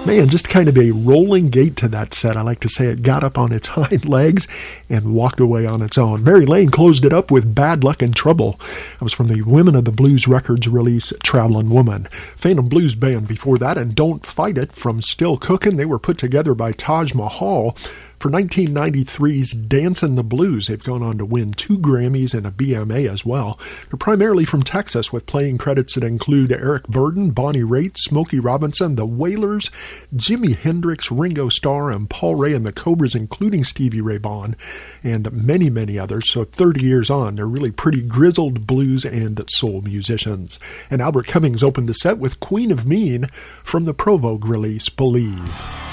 Man, just kind of a rolling gait to that set. I like to say it got up on its hind legs and walked away on its own. Mary Lane closed it up with Bad Luck and Trouble. That was from the Women of the Blues Records release, Travelin' Woman. Phantom Blues Band before that, and Don't Fight It from Still Cookin'. They were put together by Taj Mahal for 1993's Dancin' the Blues. They've gone on to win 2 Grammys and a BMA as well. They're primarily from Texas, with playing credits that include Eric Burden, Bonnie Raitt, Smokey Robinson, the Wailers, Jimi Hendrix, Ringo Starr, and Paul Ray and the Cobras, including Stevie Ray Vaughan, and many, many others. So 30 years on, they're really pretty grizzled blues and soul musicians. And Albert Cummings opened the set with Queen of Mean from the Provogue release, Believe.